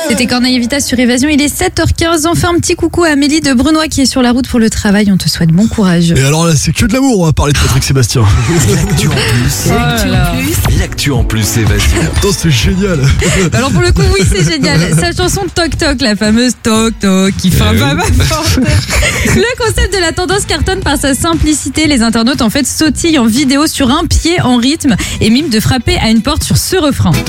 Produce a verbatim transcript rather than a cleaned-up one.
C'était Corneille Vita sur Évasion. Il est sept heures quinze. On fait un petit coucou à Amélie de Brunois qui est sur la route pour le travail. On te souhaite bon courage. Et alors là, c'est que de l'amour. On va parler de Patrick Sébastien. L'actu en plus. L'actu en plus. L'actu en plus, Évasion. Attends, c'est génial. Alors pour le coup, oui, c'est génial. Sa chanson Toc Toc, la fameuse Toc Toc, qui fait un pas ma porte. Le concept de la tendance cartonne par sa simplicité. Les internautes en fait sautillent en vidéo sur un pied en rythme et miment de frapper à une porte sur ce refrain.